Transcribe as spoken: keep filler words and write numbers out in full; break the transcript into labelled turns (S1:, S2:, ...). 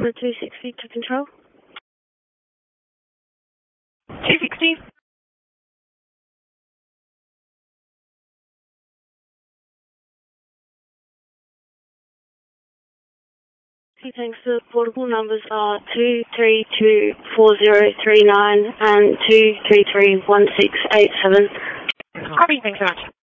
S1: Cessna two sixty to control.
S2: two sixty.
S1: Thanks. The portable numbers are two three two four zero three nine and two three three one six eight seven.
S2: Copy. Thanks so much.